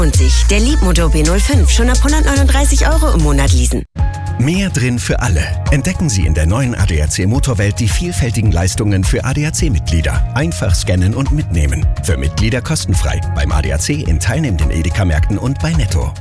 Und sich der Leapmotor B05 schon ab 139 € im Monat leasen. Mehr drin für alle. Entdecken Sie in der neuen ADAC Motorwelt die vielfältigen Leistungen für ADAC-Mitglieder. Einfach scannen und mitnehmen. Für Mitglieder kostenfrei. Beim ADAC in teilnehmenden Edeka-Märkten und bei Netto.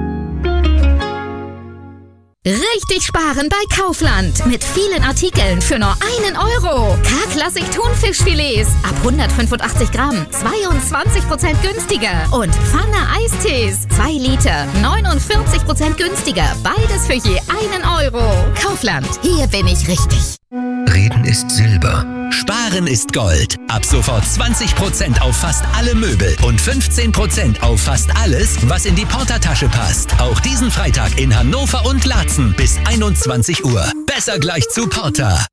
Richtig sparen bei Kaufland. Mit vielen Artikeln für nur 1 €. K-Klassik Thunfischfilets ab 185 Gramm. 22% günstiger. Und Pfanne Eistees. 2 Liter. 49% günstiger. Beides für je 1 €. Kaufland. Hier bin ich richtig. Reden ist Silber. Sparen ist Gold. Ab sofort 20% auf fast alle Möbel und 15% auf fast alles, was in die Portertasche passt. Auch diesen Freitag in Hannover und Laatzen bis 21 Uhr. Besser gleich zu Porter.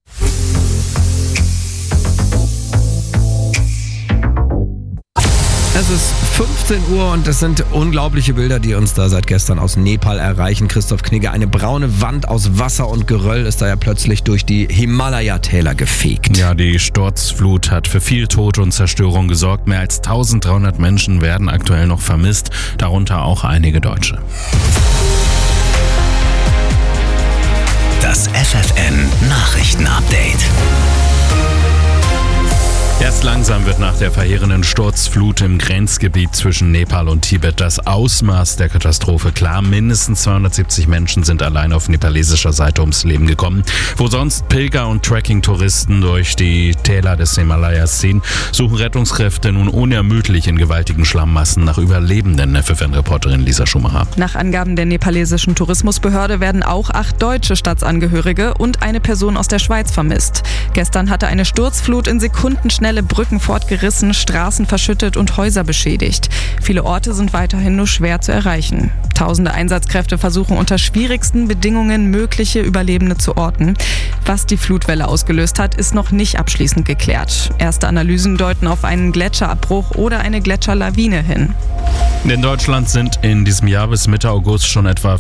Es ist 15 Uhr und es sind unglaubliche Bilder, die uns da seit gestern aus Nepal erreichen. Christoph Knigge, eine braune Wand aus Wasser und Geröll ist da ja plötzlich durch die Himalaya-Täler gefegt. Ja, die Sturzflut hat für viel Tod und Zerstörung gesorgt. Mehr als 1300 Menschen werden aktuell noch vermisst, darunter auch einige Deutsche. Das FFN-Nachrichten-Update. Erst langsam wird nach der verheerenden Sturzflut im Grenzgebiet zwischen Nepal und Tibet das Ausmaß der Katastrophe klar. Mindestens 270 Menschen sind allein auf nepalesischer Seite ums Leben gekommen. Wo sonst Pilger und Trekking-Touristen durch die Täler des Himalayas ziehen, suchen Rettungskräfte nun unermüdlich in gewaltigen Schlammmassen nach Überlebenden. FFN-Reporterin Lisa Schumacher. Nach Angaben der nepalesischen Tourismusbehörde werden auch 8 deutsche Staatsangehörige und eine Person aus der Schweiz vermisst. Gestern hatte eine Sturzflut in Sekundenschnelle Brücken fortgerissen, Straßen verschüttet und Häuser beschädigt. Viele Orte sind weiterhin nur schwer zu erreichen. Tausende Einsatzkräfte versuchen unter schwierigsten Bedingungen mögliche Überlebende zu orten. Was die Flutwelle ausgelöst hat, ist noch nicht abschließend geklärt. Erste Analysen deuten auf einen Gletscherabbruch oder eine Gletscherlawine hin. In Deutschland sind in diesem Jahr bis Mitte August schon etwa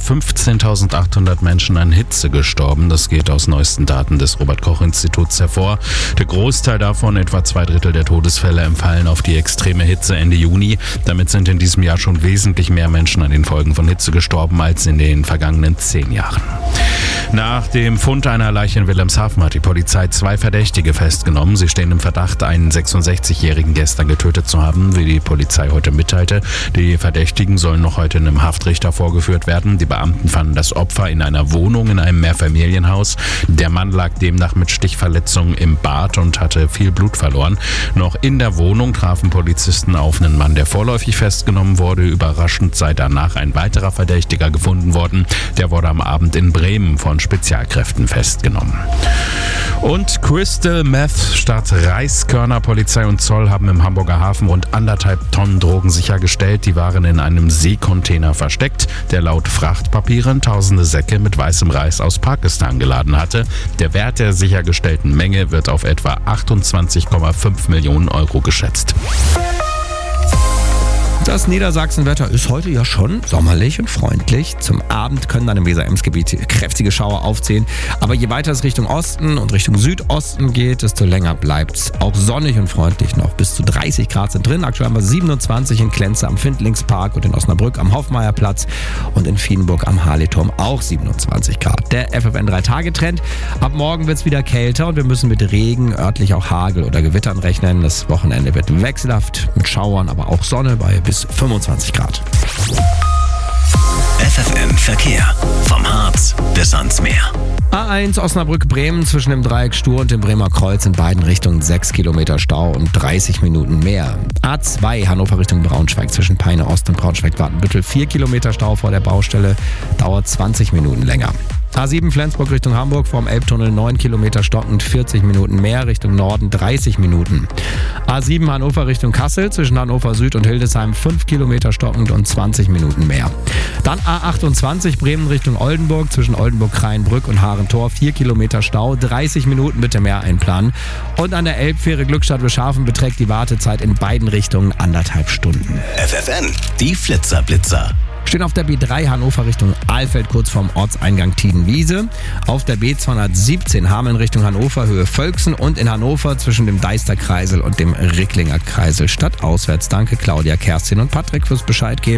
15.800 Menschen an Hitze gestorben. Das geht aus neuesten Daten des Robert-Koch-Instituts hervor. Der Großteil davon, etwa 2/3 der Todesfälle, entfallen auf die extreme Hitze Ende Juni. Damit sind in diesem Jahr schon wesentlich mehr Menschen an den Folgen von Hitze gestorben als in den vergangenen 10 Jahren. Nach dem Fund einer Leiche in Wilhelmshaven hat die Polizei 2 Verdächtige festgenommen. Sie stehen im Verdacht, einen 66-Jährigen gestern getötet zu haben, wie die Polizei heute mitteilte. Die Verdächtigen sollen noch heute in einem Haftrichter vorgeführt werden. Die Beamten fanden das Opfer in einer Wohnung in einem Mehrfamilienhaus. Der Mann lag demnach mit Stichverletzungen im Bad und hatte viel Blut verloren. Noch in der Wohnung trafen Polizisten auf einen Mann, der vorläufig festgenommen wurde. Überraschend sei danach ein weiterer Verdächtiger gefunden worden. Der wurde am Abend in Bremen von Spezialkräften festgenommen. Und Crystal Meth statt Reiskörner. Polizei und Zoll haben im Hamburger Hafen rund 1,5 Tonnen Drogen sichergestellt. Die waren in einem Seekontainer versteckt, der laut Frachtpapieren tausende Säcke mit weißem Reis aus Pakistan geladen hatte. Der Wert der sichergestellten Menge wird auf etwa 28,5 Millionen € geschätzt. Das Niedersachsenwetter ist heute ja schon sommerlich und freundlich. Zum Abend können dann im Weser-Ems-Gebiet kräftige Schauer aufziehen. Aber je weiter es Richtung Osten und Richtung Südosten geht, desto länger bleibt es auch sonnig und freundlich noch. Bis zu 30 Grad sind drin. Aktuell haben wir 27 in Klenze am Findlingspark und in Osnabrück am Hoffmeierplatz und in Vienburg am Harleyturm auch 27 Grad. Der FFN 3-Tage-Trend. Ab morgen wird es wieder kälter und wir müssen mit Regen, örtlich auch Hagel oder Gewittern rechnen. Das Wochenende wird wechselhaft mit Schauern, aber auch Sonne bei bis 25 Grad. FFN Verkehr. Vom Harz bis ans Meer. A1 Osnabrück-Bremen zwischen dem Dreieck Stur und dem Bremer Kreuz in beiden Richtungen 6 Kilometer Stau und 30 Minuten mehr. A2 Hannover Richtung Braunschweig zwischen Peine Ost und Braunschweig-Wartenbüttel 4 Kilometer Stau vor der Baustelle, dauert 20 Minuten länger. A7 Flensburg Richtung Hamburg vorm Elbtunnel 9 Kilometer stockend, 40 Minuten mehr, Richtung Norden 30 Minuten. A7 Hannover Richtung Kassel zwischen Hannover Süd und Hildesheim 5 Kilometer stockend und 20 Minuten mehr. Dann A28 Bremen Richtung Oldenburg zwischen Oldenburg-Krayenbrück und Harentor 4 Kilometer Stau, 30 Minuten bitte mehr einplanen. Und an der Elbfähre Glückstadt-Wilschafen beträgt die Wartezeit in beiden Richtungen 1,5 Stunden. FFN, die Flitzer-Blitzer. Stehen auf der B3 Hannover Richtung Ahlfeld kurz vorm Ortseingang Tiedenwiese. Auf der B217 Hameln Richtung Hannover Höhe Völksen und in Hannover zwischen dem Deister Kreisel und dem Ricklinger Kreisel stadtauswärts. Danke Claudia, Kerstin und Patrick fürs Bescheid geben.